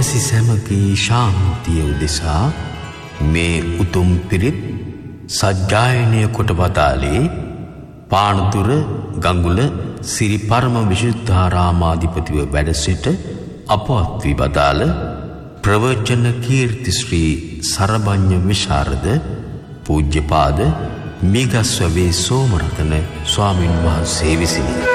ලොවැසි සැමගේ ශාන්තිය උදෙසා මේ උතුම් පිරිත් සජ්ජායනය කොට වදාළේ පානදුර ගඟුල සිරි පරම විශුද්ධාරාමාධිපතිව වැඩ සිට අපවත් වී වදාළ ප්‍රවචන කීර්ති ශ්‍රී සරභඤ්ඤ විශාරද පූජ්‍යපාද මිගස්වැවේ සෝමරතන ස්වාමින් වහන්සේ විසිනි.